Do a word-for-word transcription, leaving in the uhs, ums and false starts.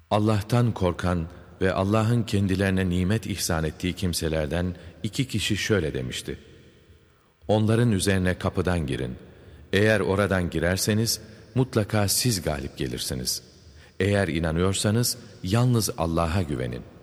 Allah'tan korkan ve Allah'ın kendilerine nimet ihsan ettiği kimselerden iki kişi şöyle demişti: onların üzerine kapıdan girin. Eğer oradan girerseniz mutlaka siz galip gelirsiniz. Eğer inanıyorsanız yalnız Allah'a güvenin.